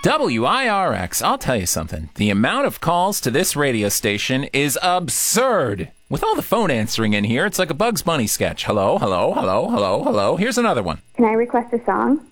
WIRX, I'll tell you something. The amount of calls to this radio station is absurd. With all the phone answering in here, it's like a Bugs Bunny sketch. Hello, hello, hello, hello, hello. Here's another one. Can I request a song?